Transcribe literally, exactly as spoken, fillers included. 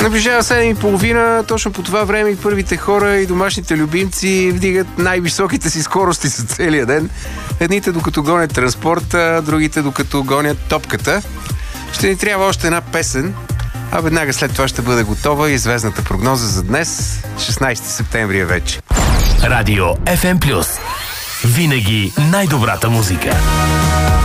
Наближава седем и половина, точно по това време и първите хора и домашните любимци вдигат най-високите си скорости за целия ден. Едните докато гонят транспорта, другите докато гонят топката. Ще ни трябва още една песен, а веднага след това ще бъде готова и звездната прогноза за днес, шестнайсети септември е вече. Радио Еф Ем Плюс. Винаги най-добрата музика.